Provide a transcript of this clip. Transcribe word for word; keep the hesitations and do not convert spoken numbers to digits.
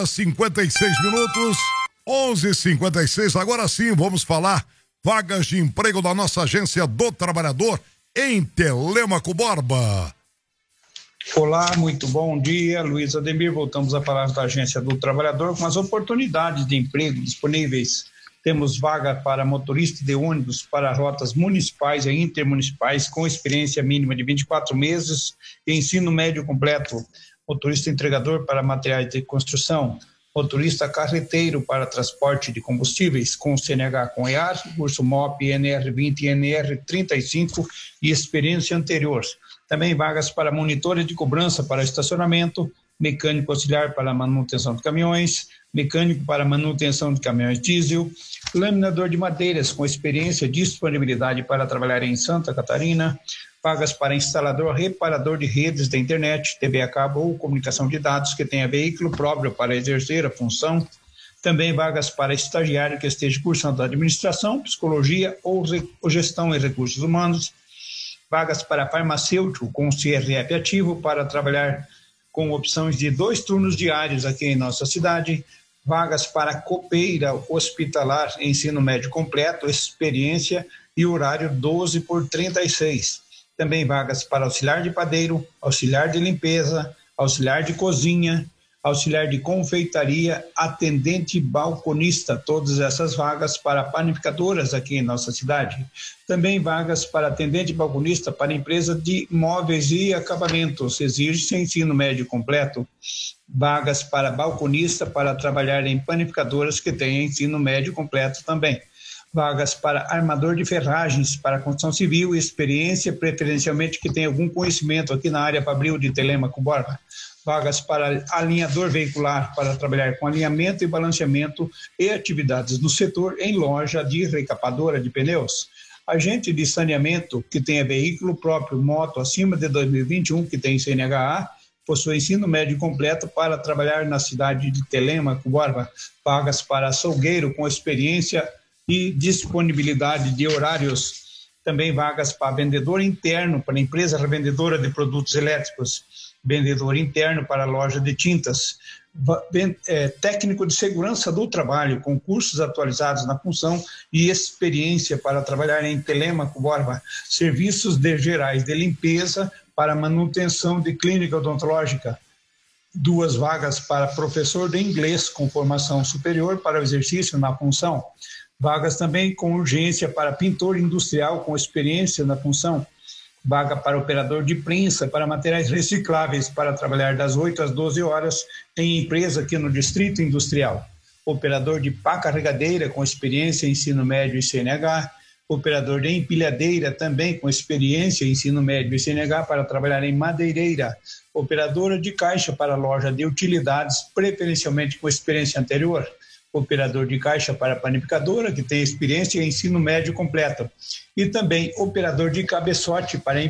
cinquenta e seis minutos, onze e cinquenta e seis. Agora sim, vamos falar vagas de emprego da nossa agência do trabalhador em Telêmaco Borba. Olá, muito bom dia, Luiz Ademir. Voltamos a falar da agência do trabalhador com as oportunidades de emprego disponíveis. Temos vaga para motorista de ônibus para rotas municipais e intermunicipais com experiência mínima de vinte e quatro meses e ensino médio completo. Motorista entregador para materiais de construção, motorista carreteiro para transporte de combustíveis com C N H com E A R, curso M O P, N R vinte e N R trinta e cinco e experiência anterior. Também vagas para monitores de cobrança para estacionamento, mecânico auxiliar para manutenção de caminhões, mecânico para manutenção de caminhões diesel, laminador de madeiras com experiência e disponibilidade para trabalhar em Santa Catarina, vagas para instalador, reparador de redes da internet, T V a cabo ou comunicação de dados que tenha veículo próprio para exercer a função. Também vagas para estagiário que esteja cursando administração, psicologia ou, re, ou gestão em recursos humanos. Vagas para farmacêutico com C R F ativo para trabalhar com opções de dois turnos diários aqui em nossa cidade. Vagas para copeira hospitalar, ensino médio completo, experiência e horário doze por trinta e seis. Também vagas para auxiliar de padeiro, auxiliar de limpeza, auxiliar de cozinha, auxiliar de confeitaria, atendente balconista, todas essas vagas para panificadoras aqui em nossa cidade. Também vagas para atendente balconista para empresa de móveis e acabamentos, exige-se ensino médio completo. Vagas para balconista para trabalhar em panificadoras que tenham ensino médio completo também. Vagas para armador de ferragens para construção civil e experiência, preferencialmente que tenha algum conhecimento aqui na área fabril de Telêmaco Borba. Vagas para alinhador veicular para trabalhar com alinhamento e balanceamento e atividades no setor em loja de recapadora de pneus. Agente de saneamento que tenha veículo próprio, moto acima de dois mil e vinte e um, que tem C N H A, possui ensino médio completo para trabalhar na cidade de Telêmaco Borba. Vagas para açougueiro com experiência e disponibilidade de horários. Também vagas para vendedor interno para empresa revendedora de produtos elétricos, vendedor interno para loja de tintas, é, técnico de segurança do trabalho com cursos atualizados na função e experiência para trabalhar em Telêmaco Borba, serviços de gerais de limpeza para manutenção de clínica odontológica. Duas vagas para professor de inglês com formação superior para o exercício na função. Vagas também com urgência para pintor industrial com experiência na função. Vaga para operador de prensa para materiais recicláveis para trabalhar das oito às doze horas em empresa aqui no Distrito Industrial. Operador de pá carregadeira com experiência em ensino médio e C N H. Operador de empilhadeira também com experiência em ensino médio e C N H para trabalhar em madeireira. Operadora de caixa para loja de utilidades, preferencialmente com experiência anterior. Operador de caixa para panificadora, que tem experiência em ensino médio completo. E também operador de cabeçote para